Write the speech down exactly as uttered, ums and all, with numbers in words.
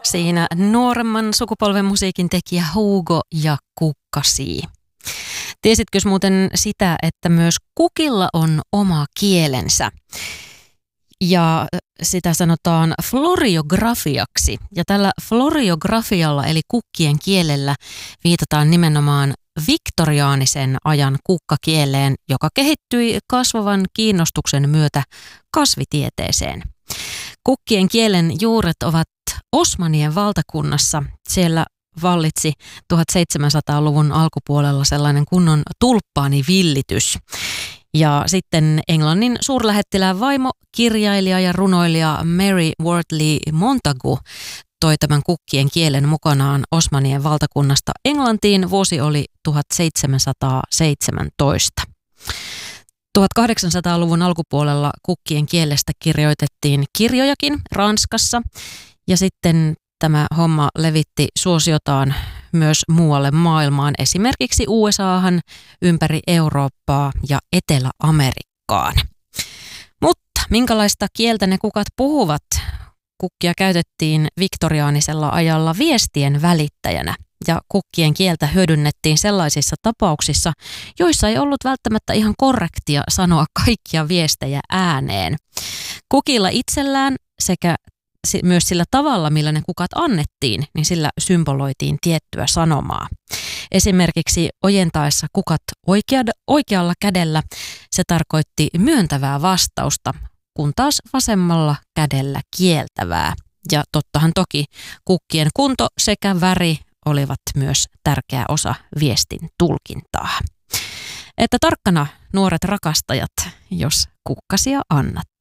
Siinä nuoremman sukupolven musiikin tekijä Hugo ja Kukkasii. Tiesitkö muuten sitä, että myös kukilla on oma kielensä? Ja sitä sanotaan floriografiaksi. Ja tällä floriografialla eli kukkien kielellä viitataan nimenomaan viktoriaanisen ajan kukkakieleen, joka kehittyi kasvavan kiinnostuksen myötä kasvitieteeseen. Kukkien kielen juuret ovat Osmanien valtakunnassa. Siellä vallitsi tuhatseitsemänsataaluvun alkupuolella sellainen kunnon tulppaanivillitys. Ja sitten Englannin suurlähettilään vaimo, kirjailija ja runoilija Mary Wortley Montagu toi tämän kukkien kielen mukanaan Osmanien valtakunnasta Englantiin. Vuosi oli tuhatseitsemänsataaseitsemäntoista. tuhatkahdeksansataaluvun alkupuolella kukkien kielestä kirjoitettiin kirjojakin Ranskassa ja sitten tämä homma levitti suosiotaan myös muualle maailmaan, esimerkiksi U S A:han, ympäri Eurooppaa ja Etelä-Amerikkaan. Mutta minkälaista kieltä ne kukat puhuvat? Kukkia käytettiin viktoriaanisella ajalla viestien välittäjänä ja kukkien kieltä hyödynnettiin sellaisissa tapauksissa, joissa ei ollut välttämättä ihan korrektia sanoa kaikkia viestejä ääneen. Kukilla itsellään sekä myös sillä tavalla, millä ne kukat annettiin, niin sillä symboloitiin tiettyä sanomaa. Esimerkiksi ojentaessa kukat oikealla kädellä se tarkoitti myöntävää vastausta, kun taas vasemmalla kädellä kieltävää. Ja tottahan toki kukkien kunto sekä väri olivat myös tärkeä osa viestin tulkintaa. Että tarkkana nuoret rakastajat, jos kukkasia annat.